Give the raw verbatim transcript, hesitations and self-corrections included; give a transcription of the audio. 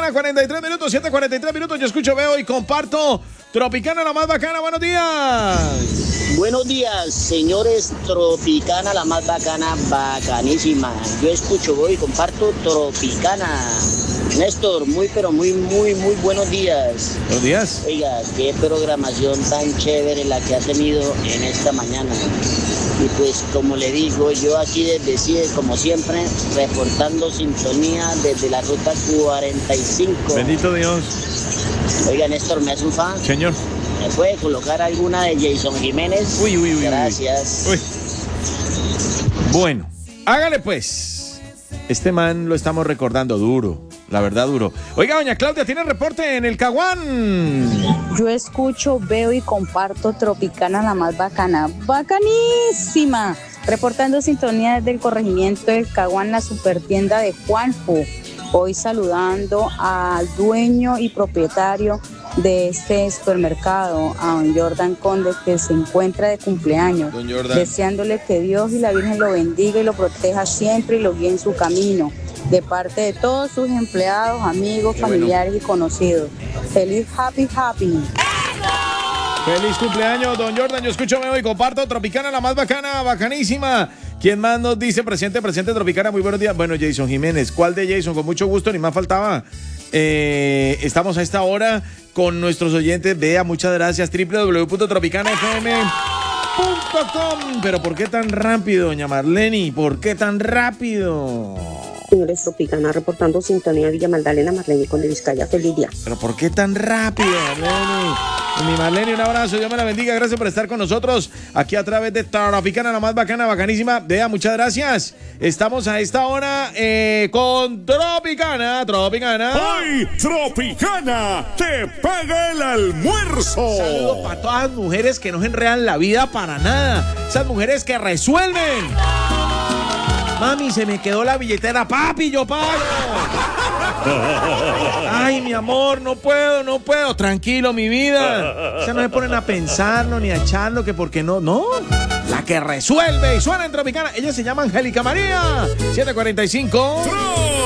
mañana, cuarenta y tres minutos, siete cuarenta y tres minutos. Yo escucho, veo y comparto Tropicana, la más bacana. Buenos días. Buenos días, señores. Tropicana, la más bacana, bacanísima. Yo escucho, veo y comparto Tropicana. Néstor, muy pero muy, muy, muy buenos días. Buenos días. Oiga, qué programación tan chévere la que ha tenido en esta mañana. Y pues como le digo, yo aquí desde CIE, como siempre, reportando sintonía desde la ruta cuarenta y cinco. Bendito Dios. Oiga, Néstor, ¿me hace un fan? Señor. ¿Me puede colocar alguna de Jason Jiménez? Uy, uy, uy. Gracias. Uy. Bueno, hágale pues. Este man lo estamos recordando duro, la verdad duro. Oiga, doña Claudia, ¿tiene reporte en el Caguán? Yo escucho, veo y comparto Tropicana, la más bacana. ¡Bacanísima! Reportando sintonía desde el corregimiento del Caguán, la supertienda de Juanjo. Hoy saludando al dueño y propietario de este supermercado, a don Jordan Conde, que se encuentra de cumpleaños, Don Jordan. deseándole que Dios y la Virgen lo bendiga y lo proteja siempre y lo guíe en su camino, de parte de todos sus empleados, amigos, Qué familiares bueno. y conocidos. Feliz happy happy. Feliz cumpleaños, don Jordan. Yo escucho, veo y comparto Tropicana, la más bacana, bacanísima. ¿Quién más nos dice presente, presente Tropicana? Muy buenos días. Bueno, Jason Jiménez. ¿Cuál de Jason? Con mucho gusto, ni más faltaba. Eh, estamos a esta hora con nuestros oyentes. Vea, muchas gracias. doble u doble u doble u punto tropicana f m punto com. Pero ¿por qué tan rápido, doña Marleni? ¿Por qué tan rápido? Señores Tropicana, reportando sintonía Villa Magdalena, Marlene con de Vizcaya. Feliz día. ¿Pero por qué tan rápido, Marleni? Mi Marleni, un abrazo, Dios me la bendiga, gracias por estar con nosotros aquí a través de Tropicana, la más bacana, bacanísima. Vea, muchas gracias. Estamos a esta hora eh, con Tropicana, Tropicana. ¡Ay, Tropicana! ¡Te paga el almuerzo! Saludos para todas las mujeres que no se enredan la vida para nada. Esas mujeres que resuelven. Mami, se me quedó la billetera, papi, yo pago. Ay, mi amor, no puedo, no puedo. Tranquilo, mi vida. O sea, no se ponen a pensarlo ni a echarlo, que porque no, no. La que resuelve y suena en Tropicana. Ella se llama Angélica María. siete cuarenta y cinco.